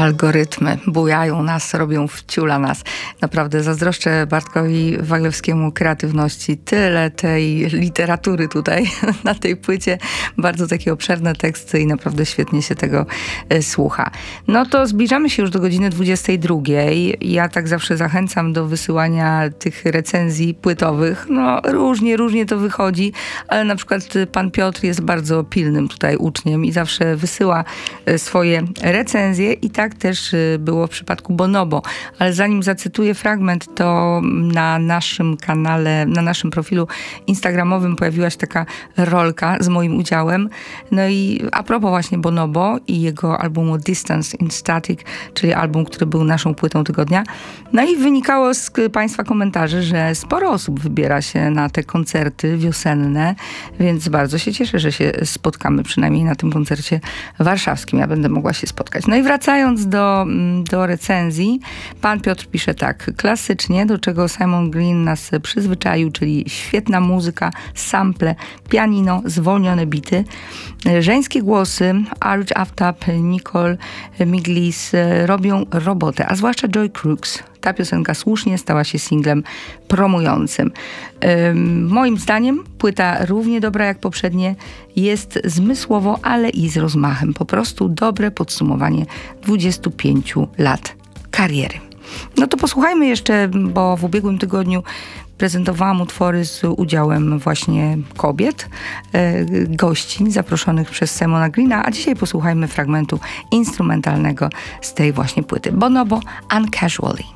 Algorytmy bujają nas, robią wciula nas. Naprawdę zazdroszczę Bartkowi Waglewskiemu kreatywności. Tyle tej literatury tutaj na tej płycie. Bardzo takie obszerne teksty i naprawdę świetnie się tego słucha. No to zbliżamy się już do godziny 22. Ja tak zawsze zachęcam do wysyłania tych recenzji płytowych. No różnie to wychodzi, ale na przykład pan Piotr jest bardzo pilnym tutaj uczniem i zawsze wysyła swoje recenzje i tak też było w przypadku Bonobo. Ale zanim zacytuję fragment, to na naszym kanale, na naszym profilu instagramowym pojawiła się taka rolka z moim udziałem. No i a propos właśnie Bonobo i jego albumu Distance in Static, czyli album, który był naszą płytą tygodnia. No i wynikało z państwa komentarzy, że sporo osób wybiera się na te koncerty wiosenne, więc bardzo się cieszę, że się spotkamy, przynajmniej na tym koncercie warszawskim. Ja będę mogła się spotkać. No i wracając do recenzji, pan Piotr pisze tak. Klasycznie, do czego Simon Green nas przyzwyczaił, czyli świetna muzyka, sample, pianino, zwolnione bity, żeńskie głosy, Arch Aftap, Nicole Miglis robią robotę, a zwłaszcza Joy Crooks. Ta piosenka słusznie stała się singlem promującym. Moim zdaniem płyta równie dobra jak poprzednie, jest zmysłowo, ale i z rozmachem. Po prostu dobre podsumowanie 25 lat kariery. No to posłuchajmy jeszcze, bo w ubiegłym tygodniu prezentowałam utwory z udziałem właśnie kobiet, gościń zaproszonych przez Simona Greena, a dzisiaj posłuchajmy fragmentu instrumentalnego z tej właśnie płyty. Bonobo, Uncasually.